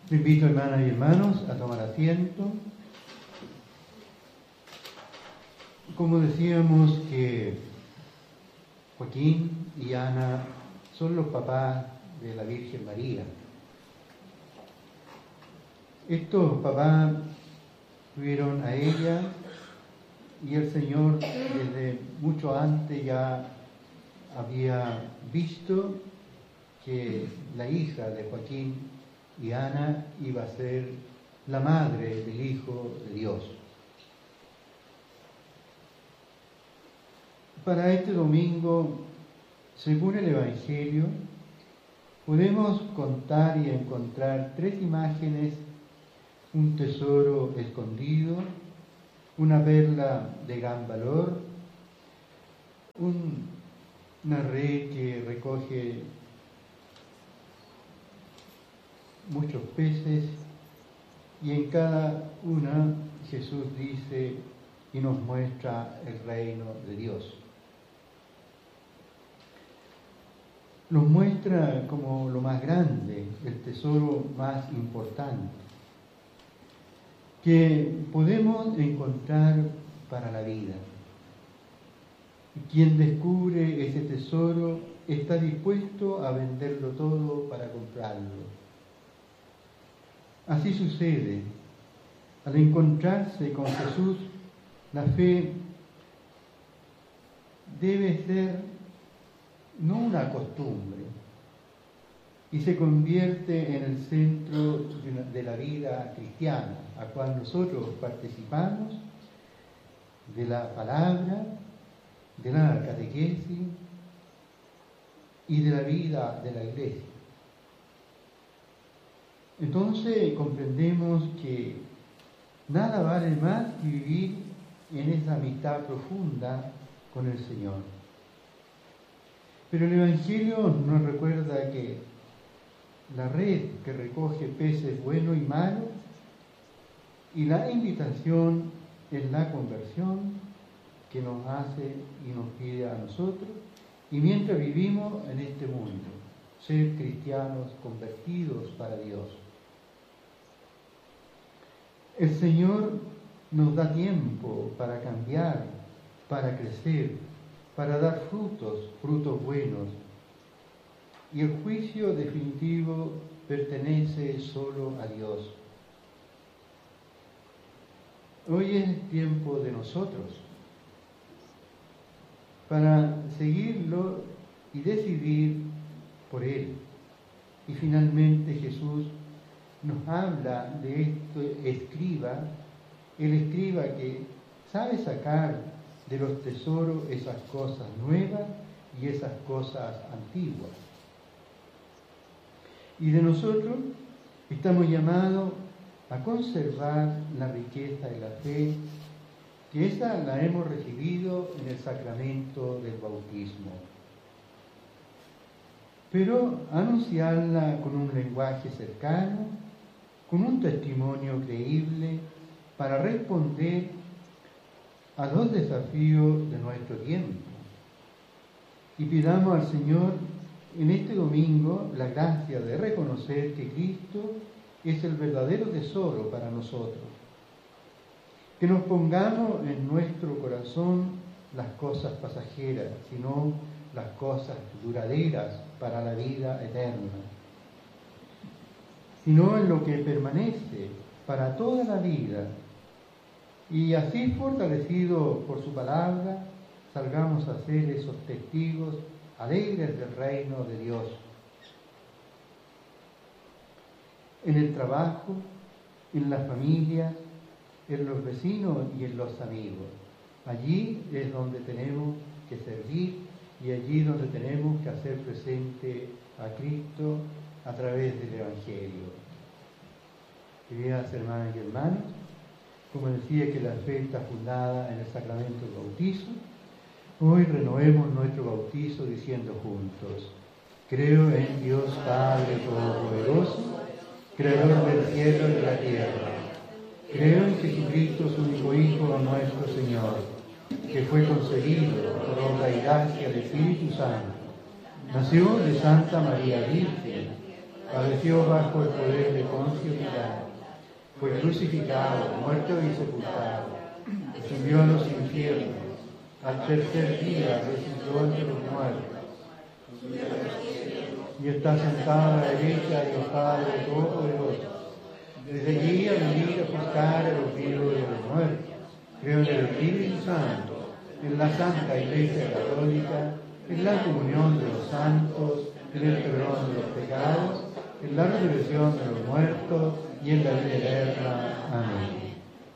Te invito, hermanas y hermanos, a tomar asiento. Como decíamos que Joaquín y Ana son los papás de la Virgen María. Estos papás tuvieron a ella y el Señor desde mucho antes ya había visto que la hija de Joaquín y Ana iba a ser la madre del Hijo de Dios. Para este domingo, según el Evangelio, podemos contar y encontrar tres imágenes: un tesoro escondido, una perla de gran valor, una red que recoge muchos peces, y en cada una Jesús dice y nos muestra el reino de Dios. Nos muestra como lo más grande, el tesoro más importante que podemos encontrar para la vida. Quien descubre ese tesoro está dispuesto a venderlo todo para comprarlo. Así sucede. Al encontrarse con Jesús, la fe debe ser no una costumbre, y se convierte en el centro de la vida cristiana, a cual nosotros participamos de la palabra, de la catequesis y de la vida de la Iglesia. Entonces comprendemos que nada vale más que vivir en esa amistad profunda con el Señor. Pero el Evangelio nos recuerda que la red que recoge peces buenos y malos, y la invitación es la conversión que nos hace y nos pide a nosotros, y mientras vivimos en este mundo, ser cristianos convertidos para Dios. El Señor nos da tiempo para cambiar, para crecer, para dar frutos buenos. Y el juicio definitivo pertenece solo a Dios. Hoy es tiempo de nosotros para seguirlo y decidir por Él. Y finalmente Jesús nos habla de este escriba, el escriba que sabe sacar de los tesoros esas cosas nuevas y esas cosas antiguas. Y de nosotros estamos llamados a conservar la riqueza de la fe, que esa la hemos recibido en el sacramento del bautismo. Pero anunciarla con un lenguaje cercano, con un testimonio creíble, para responder a dos desafíos de nuestro tiempo. Y pidamos al Señor en este domingo la gracia de reconocer que Cristo es el verdadero tesoro para nosotros. Que nos pongamos en nuestro corazón las cosas pasajeras, sino las cosas duraderas para la vida eterna. Sino en lo que permanece para toda la vida. Y así, fortalecidos por su palabra, salgamos a ser esos testigos alegres del reino de Dios. En el trabajo, en la familia, en los vecinos y en los amigos. Allí es donde tenemos que servir y allí donde tenemos que hacer presente a Cristo a través del Evangelio. Queridas hermanas y hermanos, como decía que la fe está fundada en el sacramento del bautizo, hoy renovemos nuestro bautizo diciendo juntos: creo en Dios Padre Todopoderoso, Creador del cielo y de la tierra. Creo en Jesucristo, su único Hijo, nuestro Señor, que fue concebido por obra y gracia del Espíritu Santo. Nació de Santa María Virgen, padeció bajo el poder de Poncio Pilato, fue crucificado, muerto y sepultado, descendió a los infiernos, al tercer día resucitó entre los muertos, y está sentado a la derecha del Padre Todopoderoso. Desde allí a venir a juzgar a los vivos y a los muertos. Creo en el Espíritu Santo, en la Santa Iglesia Católica, en la comunión de los santos, en el perdón de los pecados, en la resurrección de los muertos y en la vida eterna. Amén.